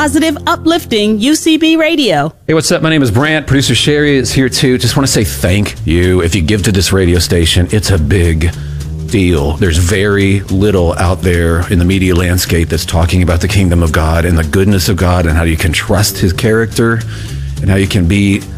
positive, uplifting UCB radio. Hey, what's up? My name is Brant. Producer Sherry is here too. Just want to say thank you. If you give to this radio station, it's a big deal. There's very little out there in the media landscape that's talking about the kingdom of God and the goodness of God and how you can trust his character and how you can be